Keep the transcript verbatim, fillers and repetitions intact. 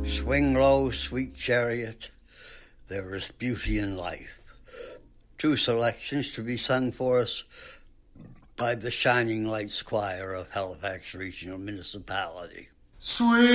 Swing low, sweet chariot, there is beauty in life. Two selections to be sung for us by the Shining Lights Choir of Halifax Regional Municipality. Swing